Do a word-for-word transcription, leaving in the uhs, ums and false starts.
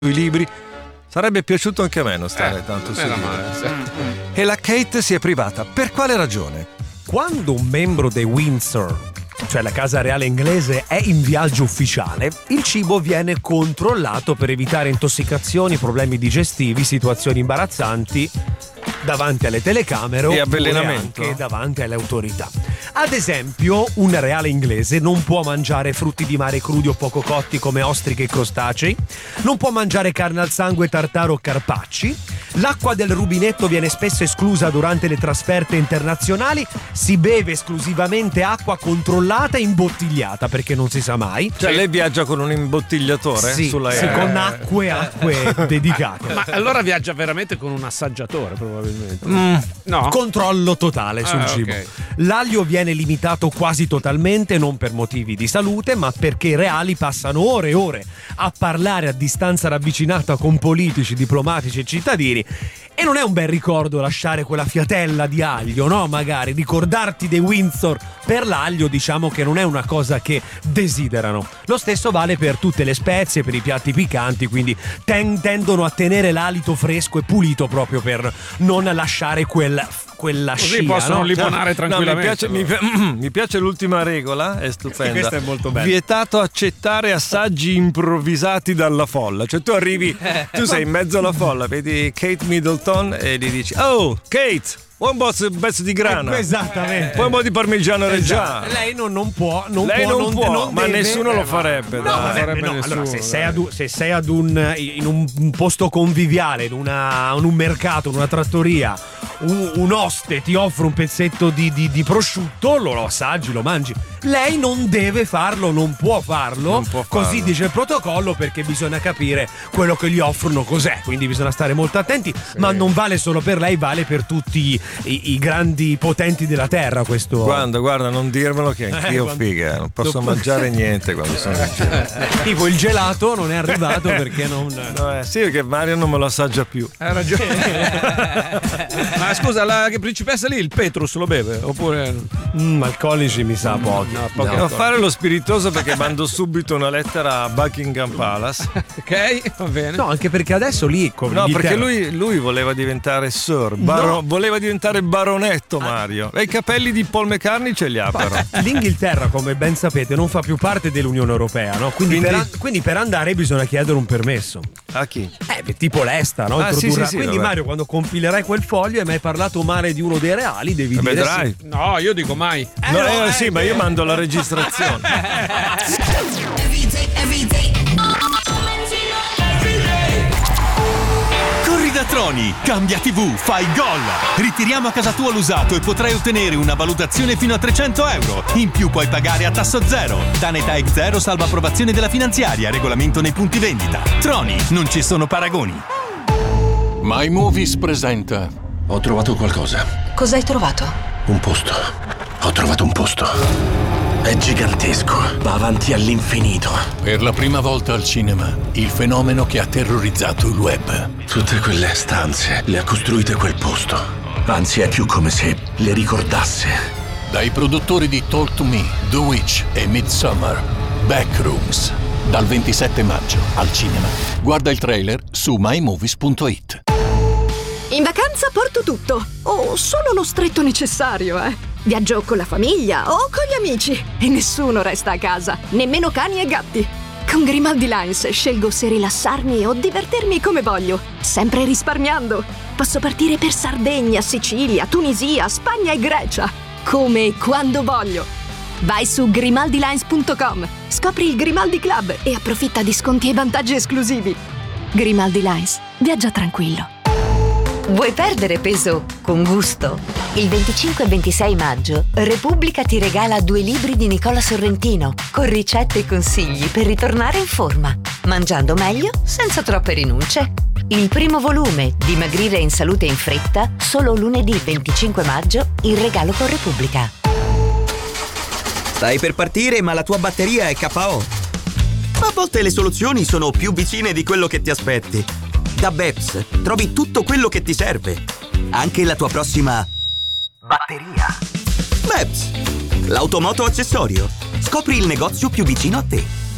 i libri. Sarebbe piaciuto anche a me non stare eh, tanto su male, sì. E la Kate si è privata. Per quale ragione? Quando un membro dei Windsor, cioè la casa reale inglese, è in viaggio ufficiale, il cibo viene controllato per evitare intossicazioni, problemi digestivi, situazioni imbarazzanti davanti alle telecamere e oppure avvelenamento anche davanti alle autorità. Ad esempio, un reale inglese non può mangiare frutti di mare crudi o poco cotti come ostriche e crostacei, non può mangiare carne al sangue, tartaro o carpacci, l'acqua del rubinetto viene spesso esclusa durante le trasferte internazionali, si beve esclusivamente acqua controllata e imbottigliata perché non si sa mai. Cioè lei viaggia con un imbottigliatore? Sì, sulla sì, con acque acque dedicate. Ma allora viaggia veramente con un assaggiatore probabilmente. Mm, no? Controllo totale sul ah, cibo. Okay. L'aglio viene limitato quasi totalmente, non per motivi di salute, ma perché i reali passano ore e ore a parlare a distanza ravvicinata con politici, diplomatici e cittadini. E non è un bel ricordo lasciare quella fiatella di aglio, no? Magari ricordarti dei Windsor per l'aglio, diciamo che non è una cosa che desiderano. Lo stesso vale per tutte le spezie, per i piatti piccanti, quindi ten- tendono a tenere l'alito fresco e pulito proprio per non lasciare quel quella così scia, possono no? limonare tranquillamente. No, mi, piace, mi, mi piace l'ultima regola, è stupenda. Questa è molto bella. Vietato accettare assaggi improvvisati dalla folla. Cioè tu arrivi, tu sei in mezzo alla folla, vedi Kate Middleton e gli dici: "Oh, Kate, un pezzo di grana". Esattamente. Poi un po' di parmigiano reggiano. Esatto. Lei non, non può, non Lei può, non, non può, non ma deve. nessuno lo farebbe. No, dai. vabbè, farebbe no, nessuno, allora se dai. sei, ad, un- se sei ad un in un, un posto conviviale, in, una, in un mercato, in una trattoria, un, un oste ti offre un pezzetto di, di, di prosciutto, lo, lo assaggi, lo mangi. Lei non deve farlo, non può farlo. Non può farlo. Così dice il protocollo, perché bisogna capire quello che gli offrono cos'è. Quindi bisogna stare molto attenti. Sì. Ma non vale solo per lei, vale per tutti i, i grandi potenti della terra. Questo. Guarda, guarda, non dirmelo che anch'io Eh, quando- figa, non posso Lo- mangiare niente quando sono in giro. Tipo il gelato non è arrivato perché non. No, eh, sì, perché Mario non me lo assaggia più. Hai ragione. Ma scusa, la che principessa lì il Petrus lo beve? Oppure. Mm, alcolici mi sa pochi. No, pochi Non alcolici. fare lo spiritoso perché mando subito una lettera a Buckingham Palace. Ok, va bene. No, anche perché adesso lì come No, Inghilterra- perché lui, lui voleva diventare Sir, baro- No. voleva diventare baronetto Mario. E i capelli di Paul McCartney ce li ha però. L'Inghilterra, come ben sapete, non fa più parte dell'Unione Europea, no? Quindi, Quindi- Per, an- quindi per andare bisogna chiedere un permesso. A chi? Eh, tipo l'Esta, no? Ah, sì, Introdurrà- sì, sì, quindi vabbè. Mario, quando compilerai quel foglio e mi hai parlato male di uno dei reali, devi Eh, dire vedrai. sì. No, io dico mai. Eh, No, no, eh, eh, sì, ma io mando la registrazione. Corri da Troni, cambia tivù, fai gol. Ritiriamo a casa tua l'usato e potrai ottenere una valutazione fino a trecento euro. In più puoi pagare a tasso zero. Tanetech zero salva approvazione della finanziaria, regolamento nei punti vendita. Troni, non ci sono paragoni. My Movies presenta. Ho trovato qualcosa. Cos'hai trovato? Un posto. Ho trovato un posto. È gigantesco. Va avanti all'infinito. Per la prima volta al cinema, il fenomeno che ha terrorizzato il web. Tutte quelle stanze le ha costruite quel posto. Anzi, è più come se le ricordasse. Dai produttori di Talk to Me, The Witch e Midsommar, Backrooms. Dal ventisette maggio al cinema. Guarda il trailer su my movies punto it. In vacanza porto tutto, o solo lo stretto necessario, eh. Viaggio con la famiglia o con gli amici e nessuno resta a casa, nemmeno cani e gatti. Con Grimaldi Lines scelgo se rilassarmi o divertirmi come voglio, sempre risparmiando. Posso partire per Sardegna, Sicilia, Tunisia, Spagna e Grecia, come e quando voglio. Vai su grimaldi lines punto com, scopri il Grimaldi Club e approfitta di sconti e vantaggi esclusivi. Grimaldi Lines, viaggia tranquillo. Vuoi perdere peso con gusto? Il venticinque e ventisei maggio Repubblica ti regala due libri di Nicola Sorrentino con ricette e consigli per ritornare in forma, mangiando meglio senza troppe rinunce. Il primo volume, Dimagrire in salute in fretta, solo lunedì venticinque maggio, in regalo con Repubblica. Stai per partire, ma la tua batteria è K O. Ma a volte le soluzioni sono più vicine di quello che ti aspetti. Da Beps trovi tutto quello che ti serve, anche la tua prossima batteria. Beps, l'automoto accessorio. Scopri il negozio più vicino a te.